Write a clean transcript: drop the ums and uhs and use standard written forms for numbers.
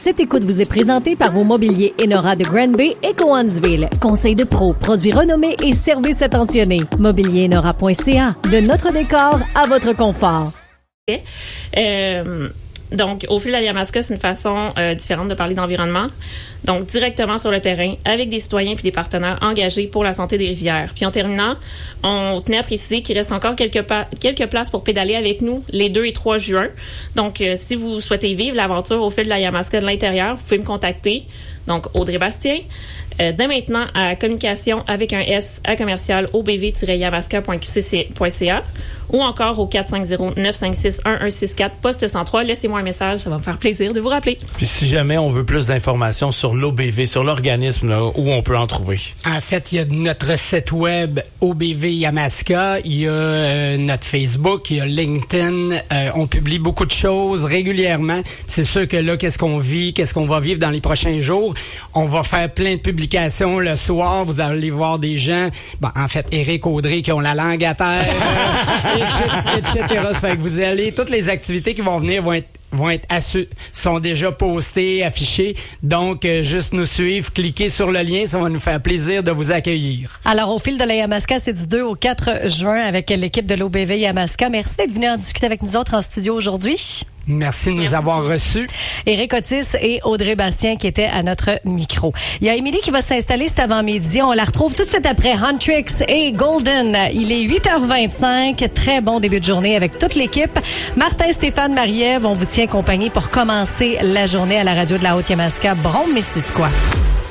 Cette écoute vous est présentée par vos mobiliers Enora de Granby et Cowansville. Conseil de pro, produits renommés et services attentionnés. Mobilierinora.ca. De notre décor à votre confort. Donc, au fil de la Yamaska, c'est une façon différente de parler d'environnement. Donc, directement sur le terrain, avec des citoyens puis des partenaires engagés pour la santé des rivières. Puis en terminant, on tenait à préciser qu'il reste encore quelques places pour pédaler avec nous les 2 et 3 juin. Donc, si vous souhaitez vivre l'aventure au fil de la Yamaska de l'intérieur, vous pouvez me contacter. Donc, Audrey Bastien. Dès maintenant, à communication avec un S à commercial obv-yamaska.qcc.ca ou encore au 450-956-1164, poste 103. Laissez-moi un message, ça va me faire plaisir de vous rappeler. Puis si jamais on veut plus d'informations sur l'OBV, sur l'organisme, là, où on peut en trouver? En fait, il y a notre site web OBV Yamaska, il y a notre Facebook, il y a LinkedIn. On publie beaucoup de choses régulièrement. C'est sûr que là, qu'est-ce qu'on va vivre dans les prochains jours? On va faire plein de publications le soir. Vous allez voir des gens, en fait, Éric, Audrey, qui ont la langue à terre, etc. Ça fait que vous allez, toutes les activités qui vont venir sont déjà postées, affichées. Donc, juste nous suivre, cliquez sur le lien, ça va nous faire plaisir de vous accueillir. Alors, au fil de la Yamaska, c'est du 2 au 4 juin avec l'équipe de l'OBV Yamaska. Merci d'être venu en discuter avec nous autres en studio aujourd'hui. Merci de nous avoir reçus. Éric Otis et Audrey Bastien qui étaient à notre micro. Il y a Émilie qui va s'installer cet avant-midi. On la retrouve tout de suite après Huntrix et Golden. Il est 8h25. Très bon début de journée avec toute l'équipe. Martin, Stéphane, Marie-Ève, on vous tient compagnie pour commencer la journée à la radio de la Haute-Yamaska, Brome-Missisquoi.